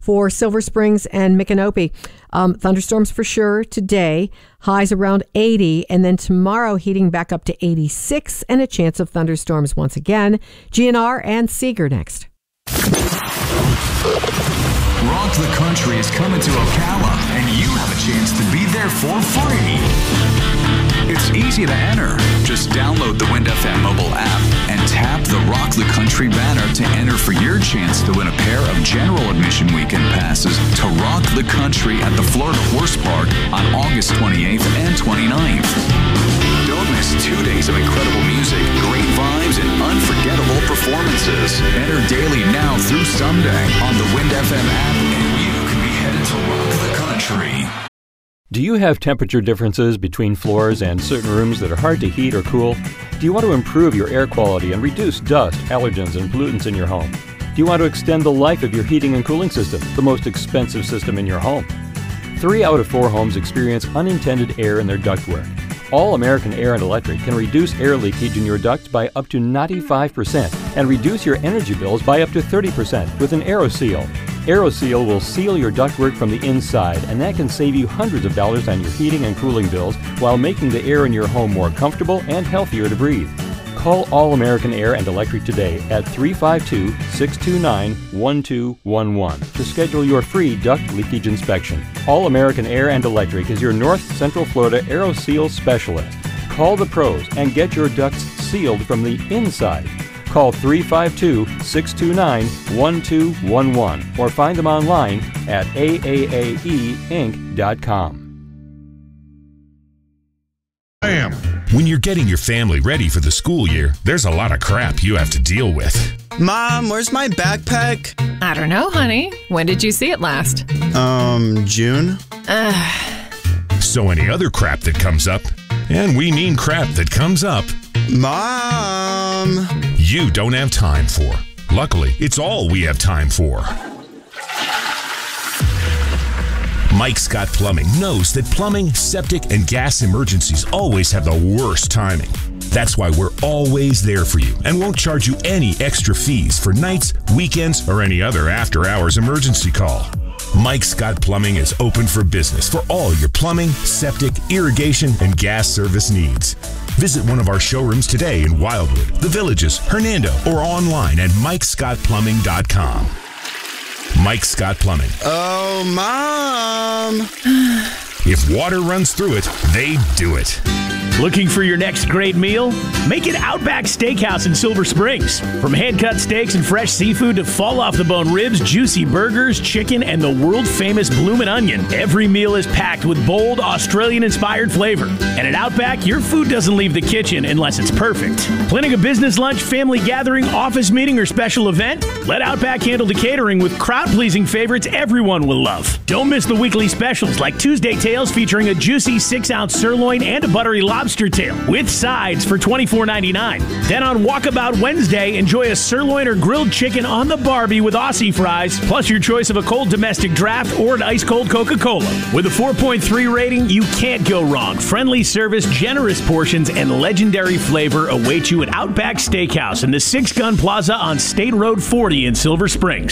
for Silver Springs and Micanopy. Thunderstorms for sure today, highs around 80, and then tomorrow heating back up to 86 and a chance of thunderstorms once again. GNR and Seeger next. Rock the Country is coming to Ocala, and you have a chance to be there for free. It's easy to enter. Just download the Wind FM mobile app and tap the Rock the Country banner to enter for your chance to win a pair of general admission weekend passes to Rock the Country at the Florida Horse Park on August 28th and 29th. Don't miss 2 days of incredible music, great vibes, and unforgettable performances. Enter daily now through Sunday on the Wind FM app, and you can be headed to Rock the Country. Do you have temperature differences between floors and certain rooms that are hard to heat or cool? Do you want to improve your air quality and reduce dust, allergens, and pollutants in your home? Do you want to extend the life of your heating and cooling system, the most expensive system in your home? 3 out of 4 homes experience unintended air in their ductwork. All American Air and Electric can reduce air leakage in your ducts by up to 95% and reduce your energy bills by up to 30% with an AeroSeal. AeroSeal will seal your ductwork from the inside, and that can save you hundreds of dollars on your heating and cooling bills while making the air in your home more comfortable and healthier to breathe. Call All American Air and Electric today at 352-629-1211 to schedule your free duct leakage inspection. All American Air and Electric is your North Central Florida AeroSeal specialist. Call the pros and get your ducts sealed from the inside. Call 352-629-1211 or find them online at aaaeinc.com. Bam! When you're getting your family ready for the school year, there's a lot of crap you have to deal with. Mom, where's my backpack? I don't know, honey. When did you see it last? June? So any other crap that comes up, and we mean crap that comes up, Mom! you don't have time for. Luckily, it's all we have time for. Mike Scott Plumbing knows that plumbing, septic, and gas emergencies always have the worst timing. That's why we're always there for you and won't charge you any extra fees for nights, weekends, or any other after-hours emergency call. Mike Scott Plumbing is open for business for all your plumbing, septic, irrigation, and gas service needs. Visit one of our showrooms today in Wildwood, The Villages, Hernando, or online at MikeScottPlumbing.com. Mike Scott Plumbing. Oh, Mom! If water runs through it, they do it. Looking for your next great meal? Make it Outback Steakhouse in Silver Springs. From hand-cut steaks and fresh seafood to fall-off-the-bone ribs, juicy burgers, chicken, and the world-famous bloomin' onion, every meal is packed with bold, Australian-inspired flavor. And at Outback, your food doesn't leave the kitchen unless it's perfect. Planning a business lunch, family gathering, office meeting, or special event? Let Outback handle the catering with crowd-pleasing favorites everyone will love. Don't miss the weekly specials like Tuesday Tales featuring a juicy 6-ounce sirloin and a buttery lobster tail with sides for $24.99. Then on Walkabout Wednesday, enjoy a sirloin or grilled chicken on the Barbie with Aussie fries, plus your choice of a cold domestic draft or an ice-cold Coca-Cola. With a 4.3 rating, you can't go wrong. Friendly service, generous portions, and legendary flavor await you at Outback Steakhouse in the Six Gun Plaza on State Road 40 in Silver Springs.